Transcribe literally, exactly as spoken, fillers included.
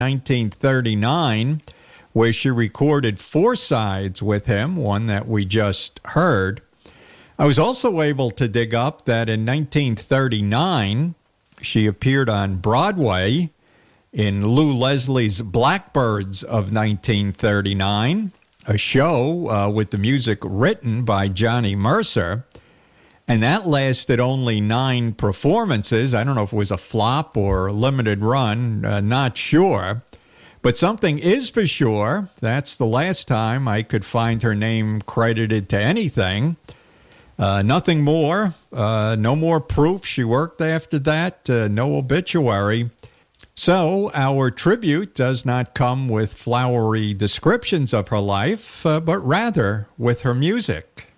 nineteen thirty-nine, where she recorded Four Sides with him, one that we just heard. I was also able to dig up that in nineteen thirty-nine, she appeared on Broadway in Lou Leslie's Blackbirds of nineteen thirty-nine, a show uh, with the music written by Johnny Mercer. And that lasted only nine performances. I don't know if it was a flop or limited run, uh, not sure. But something is for sure. That's the last time I could find her name credited to anything. Uh, nothing more. Uh, no more proof she worked after that. Uh, no obituary. So our tribute does not come with flowery descriptions of her life, uh, but rather with her music.